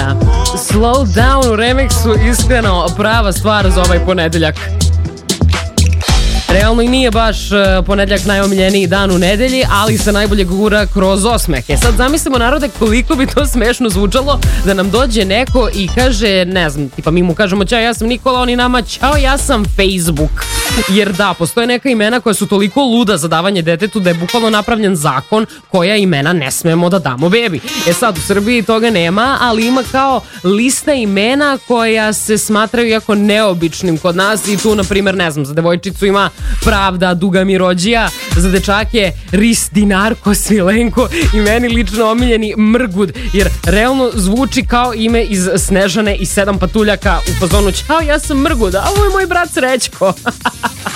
Sia. Slow down u remiksu, iskreno prava stvar za ovaj ponedeljak. Realno i nije baš ponedjeljak najomiljeniji dan u nedelji, ali se najbolje gura kroz osmehe. Sad zamislimo, narode, koliko bi to smešno zvučalo da nam dođe neko i kaže, ne znam, tipa mi mu kažemo ćao, ja sam Nikola, oni nama ćao, ja sam Facebook. Jer da, postoje neka imena koja su toliko luda za davanje detetu da je bukvalno napravljen zakon koja imena ne smemo da damo bebi. Sad u Srbiji toga nema, ali ima kao lista imena koja se smatraju jako neobičnim kod nas i tu, na primjer, ne znam, za devojčicu ima Pravda, Duga Mirođija, za dečake Ris, Dinarko, Svilenko i meni lično omiljeni Mrgud, jer realno zvuči kao ime iz Snežane i 7 patuljaka u fazonu ćao, ja sam Mrgud, a ovo je moj brat Srećko.